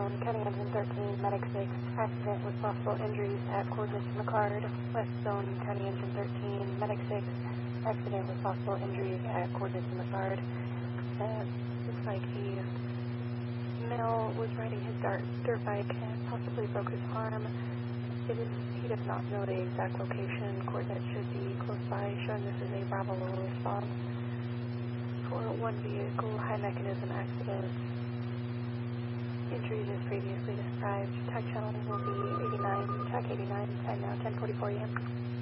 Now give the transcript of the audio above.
zone, County Engine 13, Medic 6, accident with possible injuries at coordinates McCard. West zone, County Engine 13, Medic 6, accident with possible injuries at coordinates McCard. Looks like a male was riding his dirt bike and possibly broke his arm. He does not know the exact location. Coordinates should be close by, showing this is a Bravo low response for one vehicle, high mechanism accident. Injuries as previously described. Tag channel will be 89, track 89, time now 10:44 a.m.